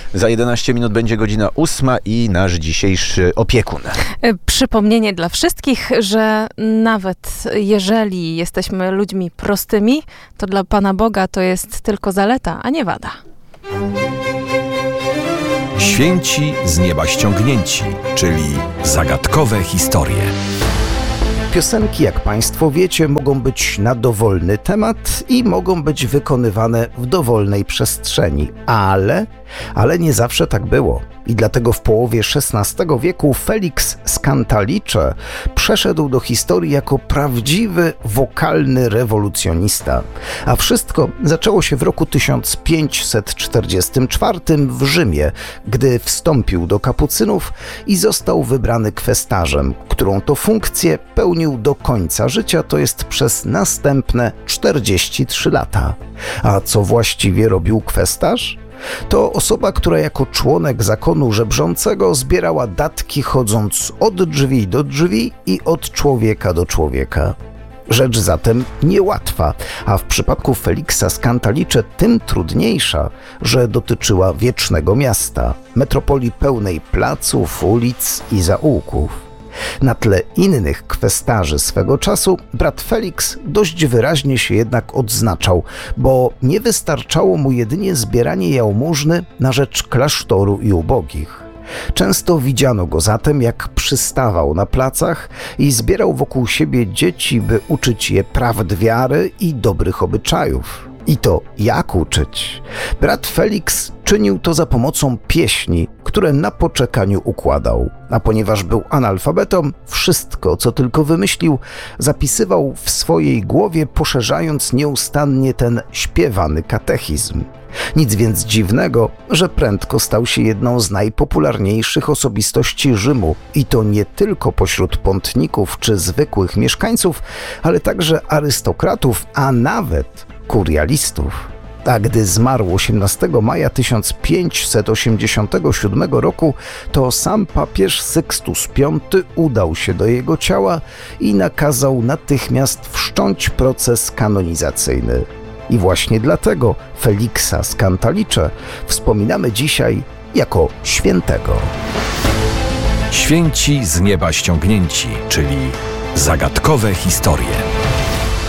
Za 11 minut będzie godzina 8 i nasz dzisiejszy opiekun. Przypomnienie dla wszystkich, że nawet jeżeli jesteśmy ludźmi prostymi, to dla Pana Boga to jest tylko zaleta, a nie wada. Święci z nieba ściągnięci, czyli zagadkowe historie. Piosenki, jak Państwo wiecie, mogą być na dowolny temat i mogą być wykonywane w dowolnej przestrzeni, ale nie zawsze tak było. I dlatego w połowie XVI wieku Felix z Cantalice przeszedł do historii jako prawdziwy wokalny rewolucjonista. A wszystko zaczęło się w roku 1544 w Rzymie, gdy wstąpił do kapucynów i został wybrany kwestarzem, którą to funkcję pełnił do końca życia, to jest przez następne 43 lata. A co właściwie robił kwestarz? To osoba, która jako członek zakonu żebrzącego zbierała datki, chodząc od drzwi do drzwi i od człowieka do człowieka. Rzecz zatem niełatwa, a w przypadku Feliksa z Cantalice tym trudniejsza, że dotyczyła wiecznego miasta, metropolii pełnej placów, ulic i zaułków. Na tle innych kwestarzy swego czasu brat Felix dość wyraźnie się jednak odznaczał, bo nie wystarczało mu jedynie zbieranie jałmużny na rzecz klasztoru i ubogich. Często widziano go zatem, jak przystawał na placach i zbierał wokół siebie dzieci, by uczyć je prawd wiary i dobrych obyczajów. I to jak uczyć? Brat Felix czynił to za pomocą pieśni, które na poczekaniu układał. A ponieważ był analfabetą, wszystko, co tylko wymyślił, zapisywał w swojej głowie, poszerzając nieustannie ten śpiewany katechizm. Nic więc dziwnego, że prędko stał się jedną z najpopularniejszych osobistości Rzymu i to nie tylko pośród pątników czy zwykłych mieszkańców, ale także arystokratów, a nawet kurialistów. A gdy zmarł 18 maja 1587 roku, to sam papież Sykstus V udał się do jego ciała i nakazał natychmiast wszcząć proces kanonizacyjny. I właśnie dlatego Feliksa z Cantalice wspominamy dzisiaj jako świętego. Święci z nieba ściągnięci, czyli zagadkowe historie.